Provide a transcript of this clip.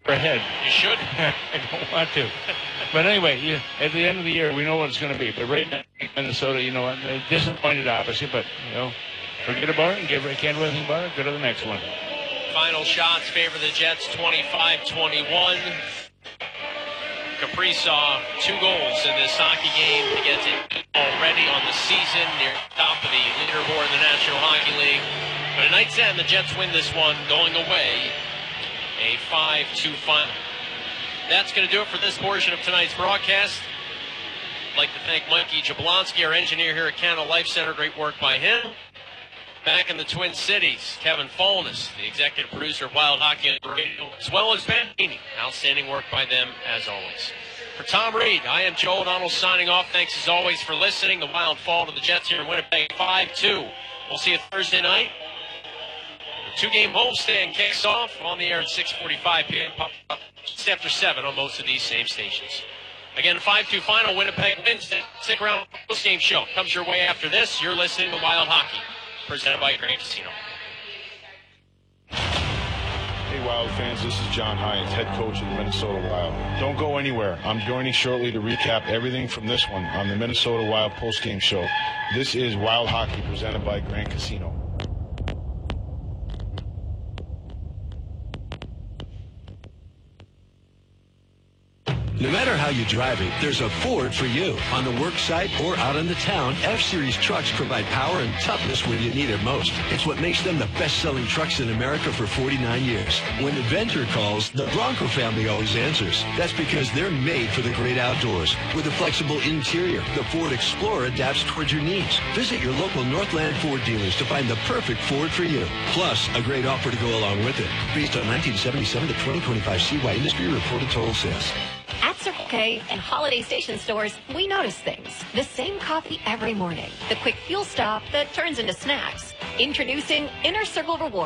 ahead. You should. I don't want to. But anyway, at the end of the year, we know what it's going to be. But right now, Minnesota, you know what? Disappointed, obviously, but, forget about it and can't do anything about it. Go to the next one. Final shots favor the Jets 25-21. Kaprizov, 2 goals in this hockey game to get it already on the season near the top of the leaderboard in the National Hockey League. But at night's end, the Jets win this one going away. A 5-2 final. That's going to do it for this portion of tonight's broadcast. I'd like to thank Mikey Jablonski, our engineer here at Canada Life Center. Great work by him. Back in the Twin Cities, Kevin Fulness, the executive producer of Wild Hockey on the Radio, as well as Ben Heaney. Outstanding work by them, as always. For Tom Reed, I am Joe O'Donnell signing off. Thanks, as always, for listening. The Wild fall to the Jets here in Winnipeg, 5-2. We'll see you Thursday night. The 2-game homestand kicks off on the air at 6:45 p.m. Just after 7 on most of these same stations. Again, 5-2 final. Winnipeg wins. Stick around. Post-game show comes your way after this. You're listening to Wild Hockey, presented by Grand Casino. Hey, Wild fans, this is John Hynes, head coach of the Minnesota Wild. Don't go anywhere. I'm joining shortly to recap everything from this one on the Minnesota Wild post-game show. This is Wild Hockey, presented by Grand Casino. No matter how you drive it, there's a Ford for you. On the work site or out in the town, F-Series trucks provide power and toughness when you need it most. It's what makes them the best-selling trucks in America for 49 years. When Adventure calls, the Bronco family always answers. That's because they're made for the great outdoors. With a flexible interior, the Ford Explorer adapts towards your needs. Visit your local Northland Ford dealers to find the perfect Ford for you. Plus, a great offer to go along with it. Based on 1977 to 2025 CY industry reported total sales. At Circle K and Holiday Station stores, we notice things. The same coffee every morning. The quick fuel stop that turns into snacks. Introducing Inner Circle Rewards.